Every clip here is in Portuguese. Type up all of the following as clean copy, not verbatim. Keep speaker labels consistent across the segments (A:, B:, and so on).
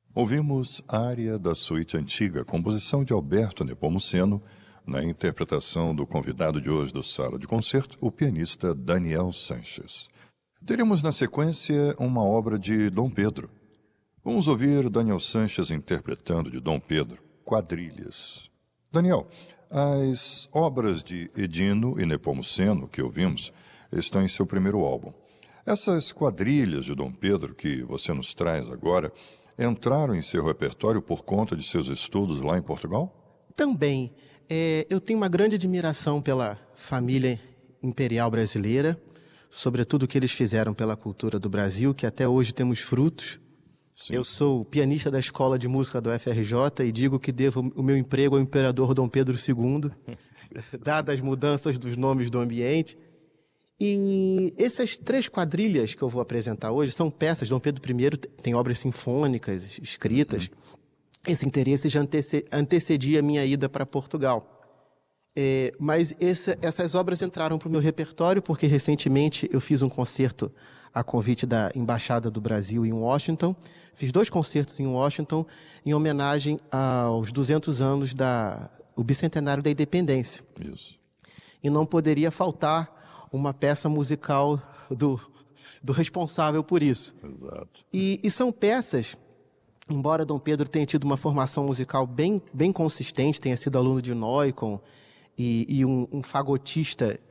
A: Ouvimos Área da Suíte Antiga, composição de Alberto Nepomuceno, na interpretação do convidado de hoje do Sala de Concerto, o pianista Daniel Sanches. Teremos na sequência uma obra de Dom Pedro. Vamos ouvir Daniel Sanches interpretando de Dom Pedro, Quadrilhas. Daniel, as obras de Edino e Nepomuceno que ouvimos estão em seu primeiro álbum. Essas quadrilhas de Dom Pedro que você nos traz agora entraram em seu repertório por conta de seus estudos lá em Portugal?
B: Também. Eu tenho uma grande admiração pela família imperial brasileira, sobretudo o que eles fizeram pela cultura do Brasil, que até hoje temos frutos. Sim. Eu sou pianista da Escola de Música do FRJ e digo que devo o meu emprego ao imperador Dom Pedro II, dadas as mudanças dos nomes do ambiente. E essas 3 quadrilhas que eu vou apresentar hoje são peças. Dom Pedro I tem obras sinfônicas escritas. Esse interesse já antecedia a minha ida para Portugal. Mas essas obras entraram para o meu repertório porque recentemente eu fiz um concerto a convite da Embaixada do Brasil em Washington. Fiz 2 concertos em Washington em homenagem aos 200 anos o bicentenário da independência.
A: Isso.
B: E não poderia faltar uma peça musical do responsável por isso.
A: Exato.
B: E são peças, embora Dom Pedro tenha tido uma formação musical bem consistente, tenha sido aluno de Neumann e um fagotista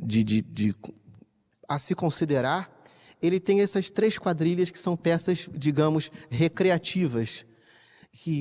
B: a se considerar, ele tem essas 3 quadrilhas que são peças, digamos, recreativas, que